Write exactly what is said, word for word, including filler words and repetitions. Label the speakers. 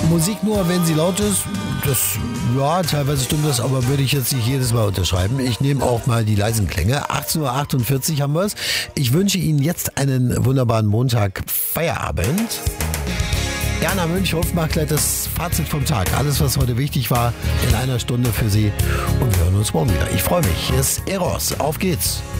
Speaker 1: Musik nur, wenn sie laut ist, das, ja, teilweise stimmt das, aber würde ich jetzt nicht jedes Mal unterschreiben. Ich nehme auch mal die leisen Klänge. achtzehn Uhr achtundvierzig haben wir es. Ich wünsche Ihnen jetzt einen wunderbaren Montag Feierabend. Jana Münchhoff macht gleich das Fazit vom Tag. Alles, was heute wichtig war, in einer Stunde für Sie. Und wir hören uns morgen wieder. Ich freue mich. Hier ist Eros. Auf geht's.